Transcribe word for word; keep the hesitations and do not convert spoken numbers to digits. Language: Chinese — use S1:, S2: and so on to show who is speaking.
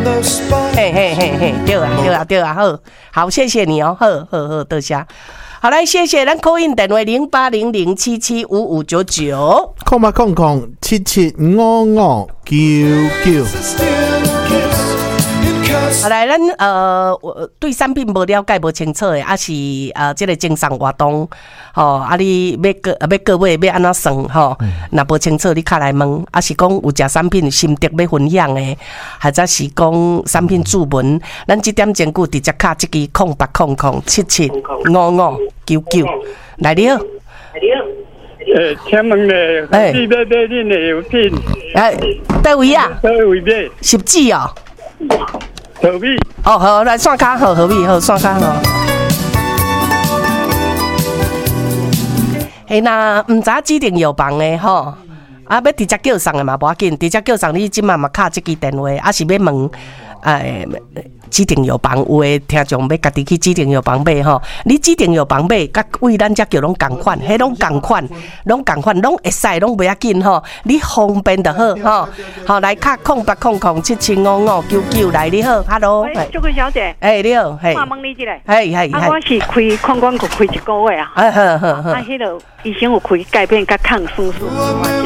S1: 嘿嘿嘿嘿，对啊对啊对啊，好，好，谢谢你哦，好好好，多谢。好来，谢谢咱 call in 电话零八零零七七五五九九，
S2: 空八空空七七五五九九。
S1: 好来，咱呃，我对产品无了解、无清楚的，啊是呃，这个经商活动，吼、哦，啊你要个要各位要安怎算吼？若、哦、无清楚，你卡来问，啊是讲有只产品心得要分享的，或者是讲产品注文，咱这点前句直接卡这个空八空空七七五五九九，来你好。
S3: 诶，请问咧，
S1: 哎，
S3: 你要买恁的药品？
S1: 哎，倒位啊？
S3: 倒位买？
S1: 十指哦。
S3: 何必？
S1: 哦，好，来线卡好，何必好线卡好。嘿，那唔知指定药房的吼，啊，要直接叫送的嘛，无要紧，直接叫送你即马嘛卡即支电话，啊是要问，诶、呃，指定药房有诶听众要家己去指定药房买吼，你指定药房买，甲为咱遮叫拢共款，迄拢共款，拢共款，拢会使，拢袂要紧吼，你方便就好吼。好，来卡空八空空七七五五九九，来你好 ，Hello，
S4: 喂，祝贵小姐，
S1: 哎，你好，嘿，
S4: 我问你一个，
S1: 嘿嘿，
S4: 啊，我是开矿管局开一个月啊，
S1: 啊，好好好，
S4: 啊，迄个医生有开改变甲抗生素。